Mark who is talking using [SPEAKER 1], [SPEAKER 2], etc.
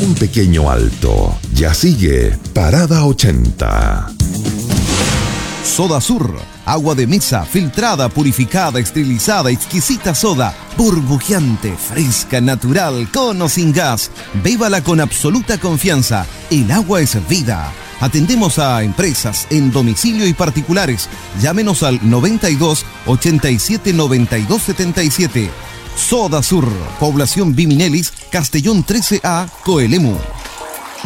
[SPEAKER 1] Un pequeño alto. Ya sigue Parada 80.
[SPEAKER 2] Soda Sur, agua de mesa, filtrada, purificada, esterilizada, exquisita soda, burbujeante, fresca, natural, con o sin gas. Bébala con absoluta confianza. El agua es vida. Atendemos a empresas, en domicilio y particulares. Llámenos al 92 87 92 77. Soda Sur, población Biminelis, Castellón 13A, Coelemu.